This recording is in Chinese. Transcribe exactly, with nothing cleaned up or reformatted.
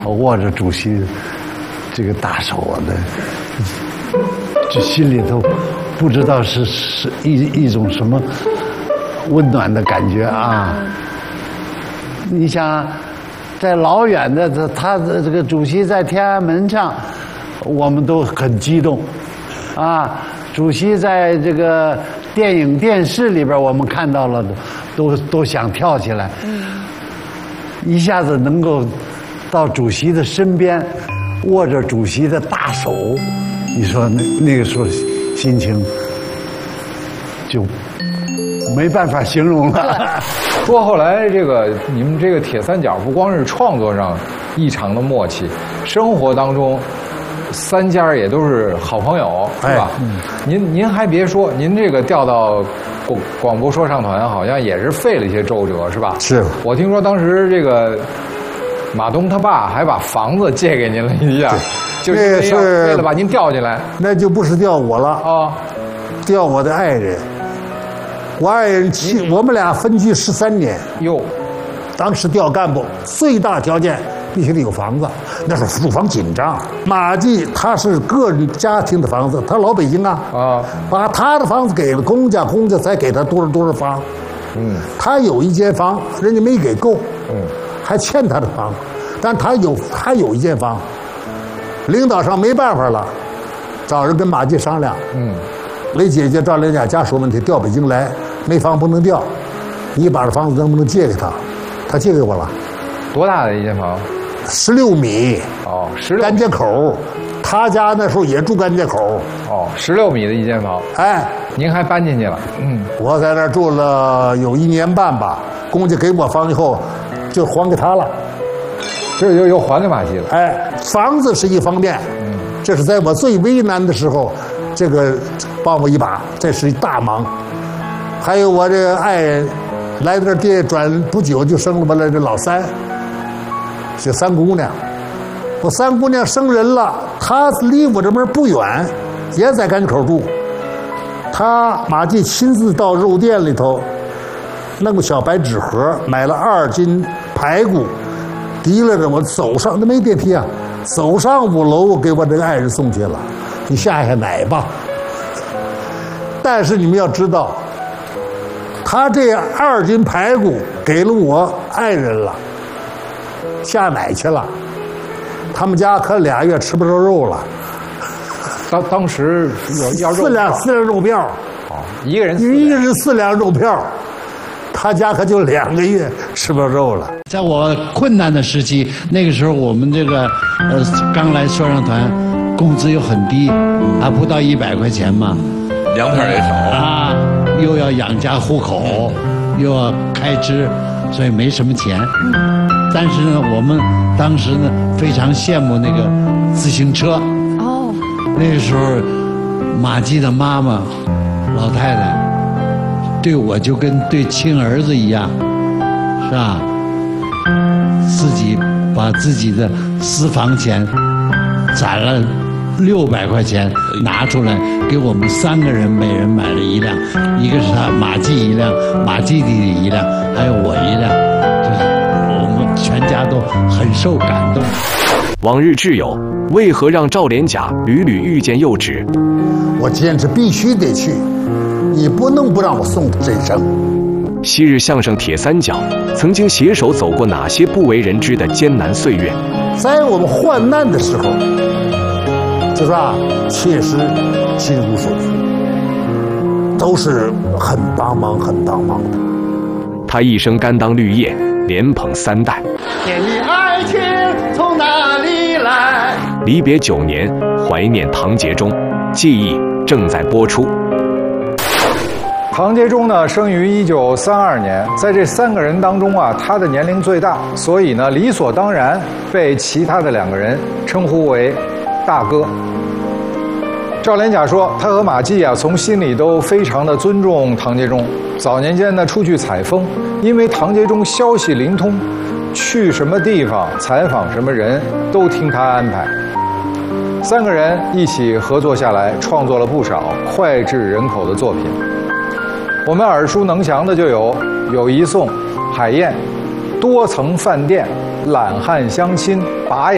握着主席这个大手啊，那就心里头不知道是是一一种什么温暖的感觉啊！你想，在老远的他他的这个主席在天安门上，我们都很激动啊！主席在这个电影电视里边我们看到了，都都想跳起来，一下子能够到主席的身边，握着主席的大手，你说那那个时候心情就没办法形容了。 不过后来这个你们这个铁三角不光是创作上异常的默契，生活当中三家也都是好朋友，是吧？哎嗯、您您还别说，您这个调到广广播说唱团，好像也是费了一些周折，是吧？ 是。 我听说当时这个马东他爸还把房子借给您了一下，就是为了把您调进来。 那就不是调我了啊、哦，调我的爱人。我爱人七，我们俩分居十三年。 哟， 当时调干部最大条件必须得有房子，那时候住房紧张。马季他是个人家庭的房子，他老北京啊，啊，把他的房子给了公家，公家才给他多少多少房。嗯，他有一间房，人家没给够，嗯，还欠他的房，但他有他有一间房，领导上没办法了，找人跟马季商量，嗯，雷姐姐赵连甲家属问题调北京来，没房不能调，你把这房子能不能借给他？他借给我了。 多大的一间房？ 十六米。 哦，十六。 甘街口，他家那时候也住甘街口。 哦，十六米的一间房。 哎， 您还搬进去了？嗯， 我在那儿住了有一年半吧。公家给我房以后，就还给他了。 这又又还给马季了。 哎，房子是一方面，嗯，这是在我最为难的时候，这个帮我一把，这是一大忙。还有我这个爱人，来这店转不久就生了我这老三。这三姑娘，我三姑娘生人了，她离我这边不远，也在甘口住。她马季亲自到肉店里头，弄个小白纸盒，买了二斤排骨，提了着我走上，那没电梯啊，走上五楼给我这个爱人送去了。你下下奶吧。但是你们要知道，他这二斤排骨给了我爱人了。下奶去了，他们家可俩月吃不着肉了。 当当时要要四两四两肉票， 哦，一个人一个人四两肉票，他家可就两个月吃不着肉了。 在我困难的时期，那个时候我们这个呃刚来说唱团，工资又很低，还不到一百块钱嘛， 粮票也少啊，又要养家糊口，又要开支，所以没什么钱。但是呢，我们当时呢非常羡慕那个自行车。哦。那个时候，马季的妈妈，老太太，对我就跟对亲儿子一样，是吧？自己把自己的私房钱攒了六百块钱拿出来，给我们三个人每人买了一辆，一个是他马季一辆，马季弟弟一辆，还有我一辆，就是我们全家都很受感动。 往日挚友，为何让赵连甲屡屡遇见幼稚？ 我坚持必须得去，你不能不让我送真生。 昔日相声铁三角曾经携手走过哪些不为人知的艰难岁月？ 在我们患难的时候，就是啊，切实亲如手，都是很帮忙、很帮忙的。 他一生甘当绿叶，连捧三代。 念你爱情从哪里来？ 离别九年，怀念唐杰忠，记忆正在播出。 唐杰忠呢，生于一九三二年，在这三个人当中啊，他的年龄最大，所以呢，理所当然被其他的两个人称呼为大哥。赵连甲说，他和马季啊，从心里都非常的尊重唐杰忠。早年间呢，出去采风，因为唐杰忠消息灵通，去什么地方采访什么人都听他安排。三个人一起合作下来，创作了不少脍炙人口的作品。我们耳熟能详的就有《友谊颂》《海燕》《多层饭店》《懒汉相亲》《拔牙》